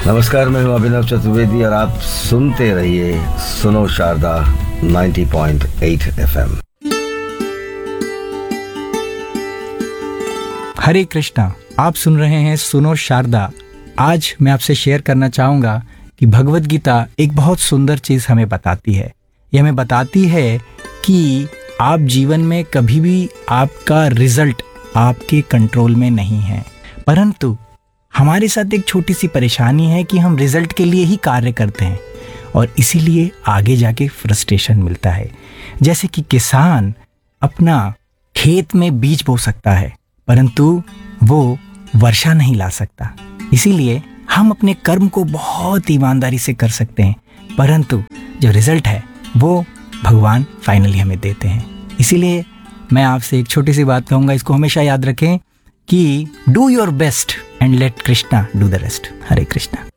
नमस्कार, मैं हूं अभिनव चतुर्वेदी और आप सुनते रहिए सुनो शारदा 90.8 FM। हरे कृष्णा, आप सुन रहे हैं सुनो शारदा। आज मैं आपसे शेयर करना चाहूँगा कि भगवद गीता एक बहुत सुंदर चीज़ हमें बताती है। यह हमें बताती है कि आप जीवन में कभी भी आपका रिजल्ट आपके कंट्रोल में नहीं है, परंतु हमारे साथ एक छोटी सी परेशानी है कि हम रिजल्ट के लिए ही कार्य करते हैं और इसीलिए आगे जाके फ्रस्ट्रेशन मिलता है। जैसे कि किसान अपना खेत में बीज बो सकता है, परंतु वो वर्षा नहीं ला सकता। इसीलिए हम अपने कर्म को बहुत ईमानदारी से कर सकते हैं, परंतु जो रिजल्ट है वो भगवान फाइनली हमें देते हैं। इसीलिए मैं आपसे एक छोटी सी बात कहूँगा, इसको हमेशा याद रखें कि do your best and let Krishna do the rest. Hare Krishna.